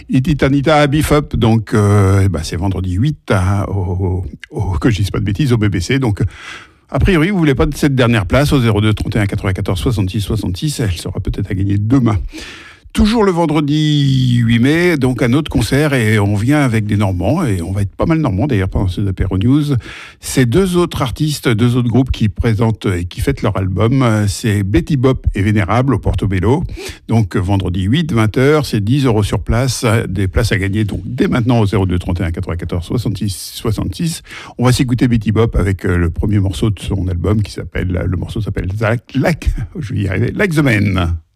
Ititanita à Bifop, donc c'est vendredi 8 que je dise pas de bêtises, au BBC. Donc, a priori, vous voulez pas de cette dernière place au 02 31 94 66 66. Elle sera peut-être à gagner demain. Toujours le vendredi 8 mai, donc un autre concert, et on vient avec des Normands, et on va être pas mal Normands d'ailleurs pendant ces apéro news. C'est deux autres artistes, deux autres groupes qui présentent et qui fêtent leur album. C'est Betty Bop et Vénérable au Portobello. Donc vendredi 8, 20h, c'est 10 € sur place, des places à gagner donc dès maintenant au 02 31 94 66 66. On va s'écouter Betty Bop avec le premier morceau de son album le morceau s'appelle Like the Man.